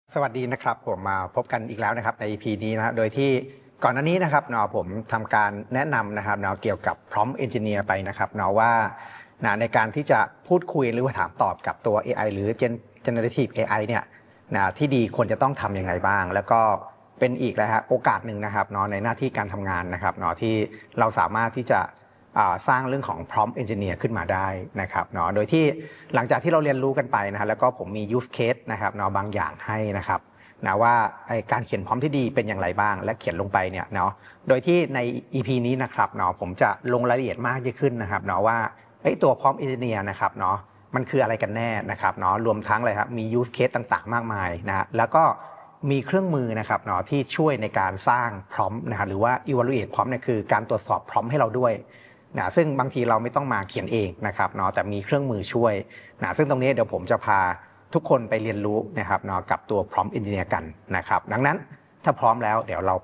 สวัสดีนะครับผมมาพบกันอีกแล้วนะครับใน EP นี้นะโดยที่ก่อนหน้านี้นะครับผมทำการแนะนำนะครับเกี่ยวกับ prompt engineer ไปนะครับว่าในการที่จะพูดคุยหรือว่าถามตอบกับตัว AI หรือ generative AI เนี่ยที่ดีควรจะต้องทำยังไงบ้างแล้วก็เป็นอีกแล้วโอกาสหนึ่งนะครับในหน้าที่การทำงานนะครับที่เราสามารถที่จะสร้างเรื่องของ prompt engineer ขึ้นมาได้นะครับโดยที่หลังจากที่เราเรียนรู้กันไปนะแล้วก็ผมมี use case นะครับบางอย่างให้นะครับว่าการเขียน prompt ที่ดีเป็นอย่างไรบ้างและเขียนลงไปเนี่ยโดยที่ใน EP นี้นะครับผมจะลงรายละเอียดมากยิ่งขึ้นนะครับว่าตัว prompt engineer นะครับมันคืออะไรกันแน่นะครับรวมทั้งเลยครับมี use case ต่างๆมากมายนะแล้วก็มีเครื่องมือนะครับที่ช่วยในการสร้าง prompt นะหรือว่า evaluate prompt เนี่ยคือการตรวจสอบ prompt ให้เราด้วยซึ่งบางทีเราไม่ต้องมาเขียนเองนะครับแต่มีเครื่องมือช่วยซึ่งตรงนี้เดี๋ยวผมจะพาทุกคนไปเรียนรู้นะครับกับตัว prompt engineer กันนะครับดังนั้นถ้าพร้อมแล้วเดี๋ยวเรา